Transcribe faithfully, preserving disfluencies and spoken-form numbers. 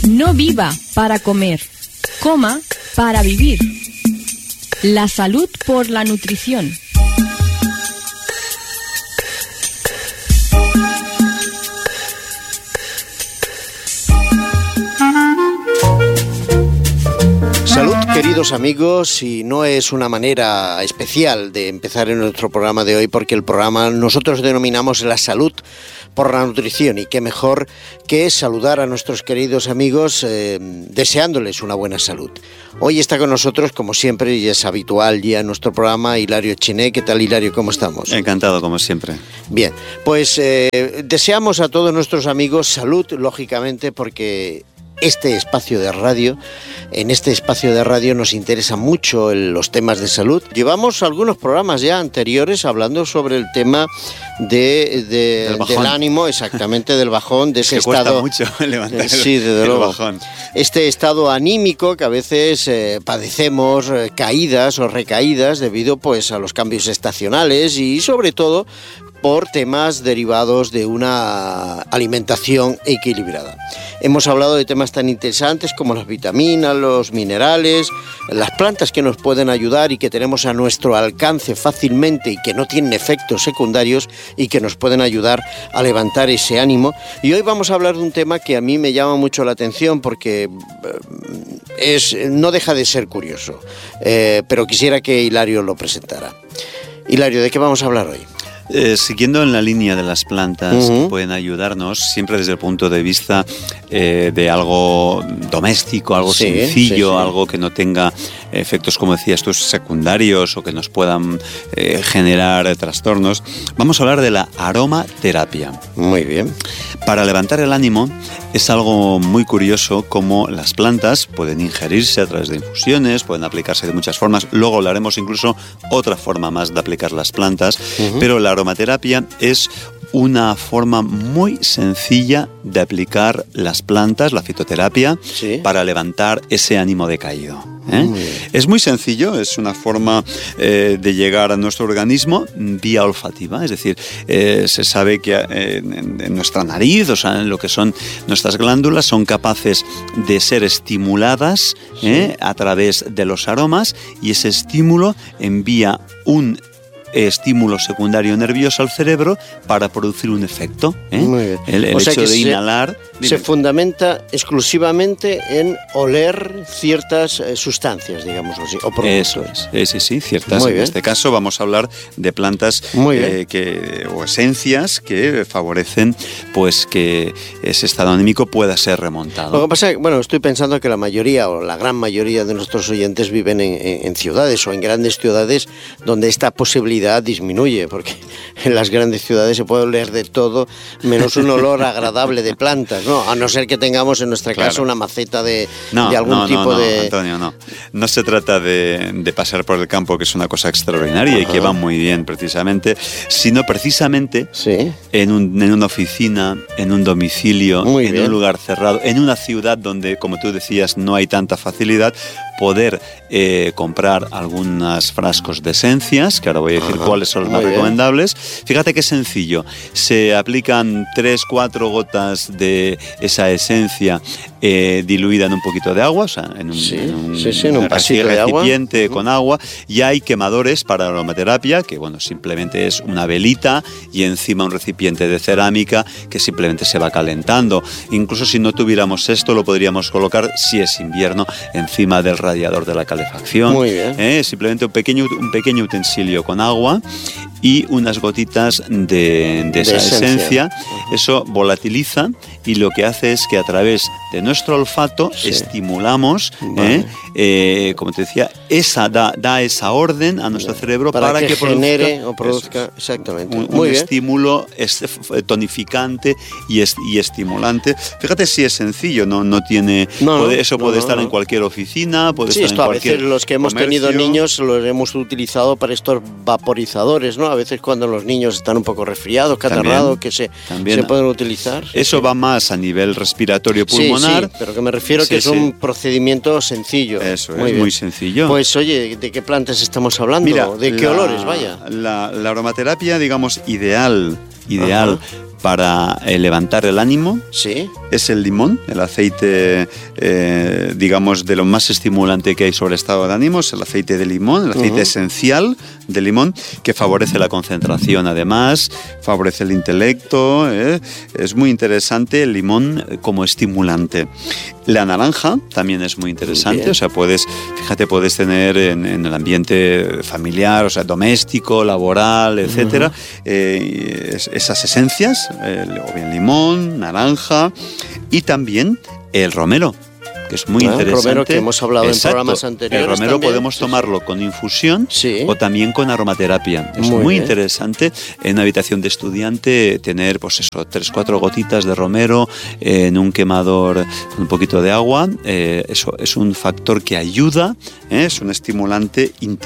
No viva para comer, coma para vivir. La salud por la nutrición. Salud, queridos amigos, y no es una manera especial de empezar en nuestro programa de hoy, porque el programa nosotros denominamos la salud por la nutrición, y qué mejor que saludar a nuestros queridos amigos eh, deseándoles una buena salud. Hoy está con nosotros, como siempre, y es habitual ya en nuestro programa, Hilario Chiné. ¿Qué tal, Hilario? ¿Cómo estamos? Encantado, como siempre. Bien, pues eh, deseamos a todos nuestros amigos salud, lógicamente, porque este espacio de radio, en este espacio de radio nos interesa mucho el, los temas de salud. Llevamos algunos programas ya anteriores hablando sobre el tema de, de, del, del ánimo, exactamente, del bajón, de ese que estado. Cuesta mucho levantar el, sí, desde el luego. bajón. Este estado anímico que a veces eh, padecemos eh, caídas o recaídas debido pues a los cambios estacionales y sobre todo por temas derivados de una alimentación equilibrada. Hemos hablado de temas tan interesantes como las vitaminas, los minerales, las plantas que nos pueden ayudar y que tenemos a nuestro alcance fácilmente y que no tienen efectos secundarios y que nos pueden ayudar a levantar ese ánimo. Y hoy vamos a hablar de un tema que a mí me llama mucho la atención porque es, no deja de ser curioso, eh, pero quisiera que Hilario lo presentara. Hilario, ¿de qué vamos a hablar hoy? Eh, siguiendo en la línea de las plantas, uh-huh. que pueden ayudarnos siempre desde el punto de vista eh, de algo doméstico, algo sí, sencillo, sí, sí. algo que no tenga efectos, como decías tú, secundarios o que nos puedan eh, generar trastornos. Vamos a hablar de la aromaterapia. Muy bien. Para levantar el ánimo es algo muy curioso cómo las plantas pueden ingerirse a través de infusiones, pueden aplicarse de muchas formas. Luego hablaremos incluso otra forma más de aplicar las plantas, uh-huh. pero la aromaterapia es una forma muy sencilla de aplicar las plantas, la fitoterapia, ¿sí? para levantar ese ánimo decaído. ¿eh? Muy es muy sencillo, es una forma eh, de llegar a nuestro organismo vía olfativa, es decir, eh, se sabe que eh, en, en nuestra nariz, o sea, en lo que son nuestras glándulas, son capaces de ser estimuladas sí. eh, a través de los aromas, y ese estímulo envía un estímulo secundario nervioso al cerebro para producir un efecto. ¿eh? Muy bien. El, el o sea hecho que de se, inhalar... Se fundamenta exclusivamente en oler ciertas eh, sustancias, digamos así, o productos. Eso es, sí, sí, ciertas. Muy en bien. este caso vamos a hablar de plantas eh, que, o esencias que favorecen pues que ese estado anímico pueda ser remontado. Lo que pasa es que, bueno, estoy pensando que la mayoría o la gran mayoría de nuestros oyentes viven en, en, en ciudades o en grandes ciudades donde esta posibilidad disminuye, porque en las grandes ciudades se puede oler de todo menos un olor agradable de plantas, ¿no? A no ser que tengamos en nuestra casa claro. una maceta de, no, de algún no, tipo no, no, de... Antonio, no. No se trata de, de pasar por el campo, que es una cosa extraordinaria Ajá. y que va muy bien precisamente, sino precisamente ¿Sí? en, un, en una oficina, en un domicilio, muy en bien. un lugar cerrado, en una ciudad donde, como tú decías, no hay tanta facilidad, poder eh, comprar algunos frascos de esencias, que ahora voy a decir Ajá. cuáles son los más bien. recomendables. Fíjate qué sencillo. Se aplican tres, cuatro gotas de esa esencia eh, diluida en un poquito de agua, o sea, en un, sí, en un, sí, sí, en un pasito de agua. recipiente con agua, y hay quemadores para aromaterapia, que bueno, simplemente es una velita y encima un recipiente de cerámica que simplemente se va calentando. Incluso si no tuviéramos esto, lo podríamos colocar, si es invierno, encima del radiador de la calefacción. Muy bien. ¿eh? Simplemente un pequeño, un pequeño utensilio con agua y unas gotitas de, de esa de esencia. esencia. Eso volatiliza y lo que hace es que a través de nuestro olfato sí. estimulamos, vale. eh, eh, como te decía, esa da, da esa orden a nuestro cerebro para, para que, que genere produzca, o produzca eso, exactamente. un, Muy un bien. estímulo tonificante y, est, y estimulante. Fíjate si es sencillo, no, no tiene no, puede, eso no, puede no, estar no. en cualquier oficina, puede sí, estar esto en a cualquier veces los que hemos comercio. tenido niños los hemos utilizado para estos vaporizadores, ¿no? A veces cuando los niños están un poco resfriados, catarrados, que se, se pueden utilizar. Eso sí. va más a nivel respiratorio pulmonar. Sí, sí, pero que me refiero sí, que es sí. un procedimiento sencillo. Eso muy es bien. muy sencillo. Pues oye, ¿de qué plantas estamos hablando? Mira, ¿de qué la, olores, vaya? La, la aromaterapia, digamos, ideal, ideal Ajá. para eh, levantar el ánimo, ¿Sí? es el limón, el aceite, eh, digamos, de lo más estimulante que hay sobre el estado de ánimo, es el aceite de limón, el aceite uh-huh. esencial de limón, que favorece la concentración además, favorece el intelecto, ¿eh? Es muy interesante el limón como estimulante. La naranja también es muy interesante, o sea, puedes, fíjate, puedes tener en, en el ambiente familiar, o sea, doméstico, laboral, etcétera, uh-huh. eh, es, esas esencias, eh, o bien limón, naranja, y también el romero, que es muy ah, interesante. El romero que hemos hablado Exacto. en programas anteriores. El romero también. podemos tomarlo con infusión sí. o también con aromaterapia. Es muy, muy interesante en una habitación de estudiante tener, pues eso, tres, cuatro gotitas de romero eh, en un quemador con un poquito de agua. Eh, eso es un factor que ayuda, eh, es un estimulante interesante.